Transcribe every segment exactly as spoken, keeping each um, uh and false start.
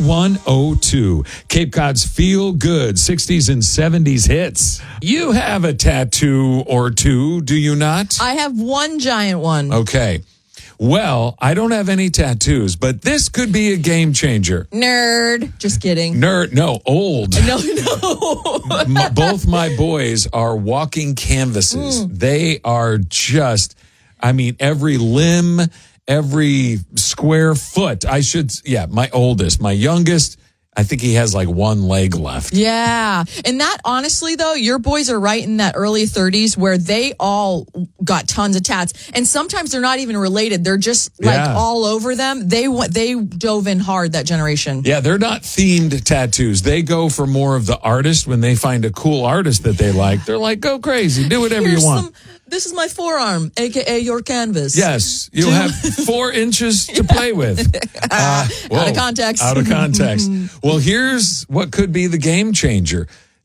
one oh two. Cape Cod's Feel Good sixties and seventies hits. You have a tattoo or two, do you not? I have one giant one. Okay. Well, I don't have any tattoos, but this could be a game changer. Nerd. Just kidding. Nerd. No, old. No, no. my, both my boys are walking canvases. Mm. They are just, I mean, every limb, every square foot. I should, yeah, my oldest, my youngest, I think he has like one leg left. Yeah. And that, honestly, though, your boys are right in that early thirties where they all got tons of tats. And sometimes they're not even related. They're just like yeah. all over them. They they dove in hard, that generation. Yeah, they're not themed tattoos. They go for more of the artist. When they find a cool artist that they like, they're like, go crazy, do whatever Here's you want. Some, this is my forearm, a k a your canvas. Yes, you'll have four inches to play with. Uh, whoa, out of context. Out of context. Well, here's what could be the game changer.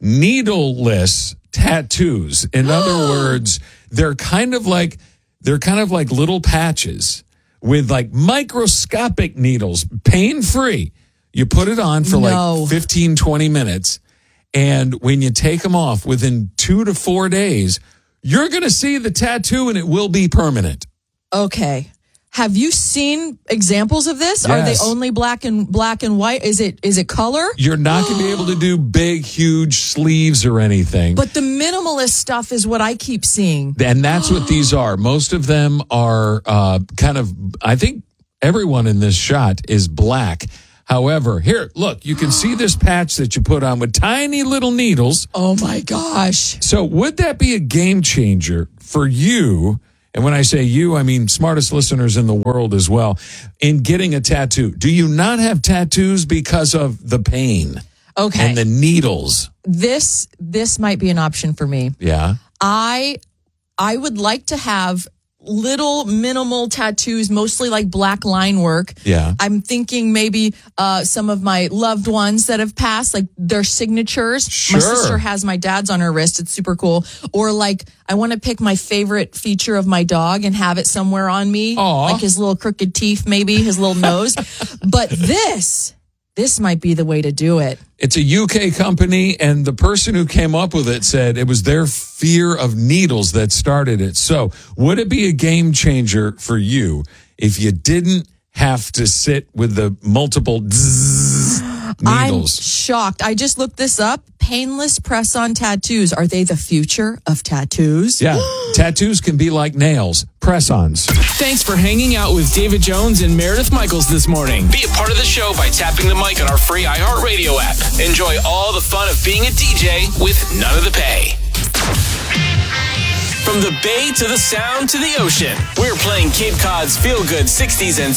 Needleless tattoos. In other words, they're kind of like they're kind of like little patches with like microscopic needles, pain-free. You put it on for no. like fifteen, twenty minutes, and when you take them off within two to four days, you're going to see the tattoo and it will be permanent. Okay. Have you seen examples of this? Yes. Are they only black and black and white? Is it is it color? You're not going to be able to do big, huge sleeves or anything. But the minimalist stuff is what I keep seeing. And that's what these are. Most of them are uh, kind of, I think everyone in this shot is black. However, here, look, you can see this patch that you put on with tiny little needles. Oh, my gosh. So would that be a game changer for you? And when I say you, I mean smartest listeners in the world as well, in getting a tattoo. Do you not have tattoos because of the pain? Okay. And the needles? This this might be an option for me. Yeah. I I would like to have little minimal tattoos, mostly like black line work. Yeah. I'm thinking maybe uh, some of my loved ones that have passed, like their signatures. Sure. My sister has my dad's on her wrist. It's super cool. Or like I want to pick my favorite feature of my dog and have it somewhere on me. Aww. Like his little crooked teeth, maybe his little nose. But this, this might be the way to do it. It's a U K company, and the person who came up with it said it was their fear of needles that started it. So would it be a game changer for you if you didn't have to sit with the multiple zzz needles? I'm shocked. I just looked this up. Painless press-on tattoos. Are they the future of tattoos? Yeah. Tattoos can be like nails. Press-ons. Thanks for hanging out with David Jones and Meredith Michaels this morning. Be a part of the show by tapping the mic on our free iHeartRadio app. Enjoy all the fun of being a D J with none of the pay. From the bay to the sound to the ocean, we're playing Cape Cod's Feel Good sixties and